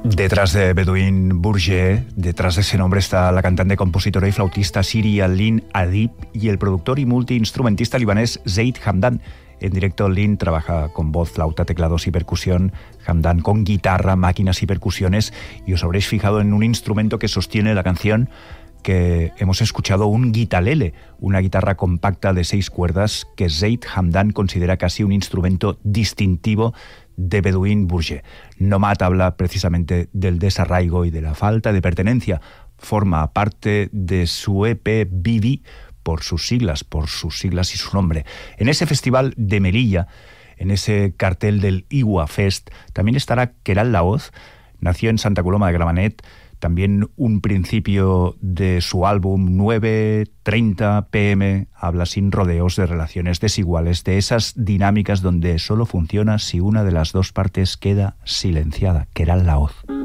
Detrás de Bedouin Bourget, detrás de ese nombre, está la cantante, compositora y flautista siria Lynn Adib y el productor y multiinstrumentista libanés Zeid Hamdan. En directo, Lynn trabaja con voz, flauta, teclados y percusión, Hamdan con guitarra, máquinas y percusiones, y os habréis fijado en un instrumento que sostiene la canción que hemos escuchado, un guitalele, una guitarra compacta de 6 cuerdas que Zeid Hamdan considera casi un instrumento distintivo de Bedouin Bourget. Nomad habla precisamente del desarraigo y de la falta de pertenencia. Forma parte de su EP Bibi por sus siglas y su nombre. En ese festival de Melilla, en ese cartel del Iwa Fest, también estará Keral Laoz. Nació en Santa Coloma de Gramenet. También un principio de su álbum 9:30 p.m. habla sin rodeos de relaciones desiguales, de esas dinámicas donde solo funciona si una de las dos partes queda silenciada. Keral Laoz.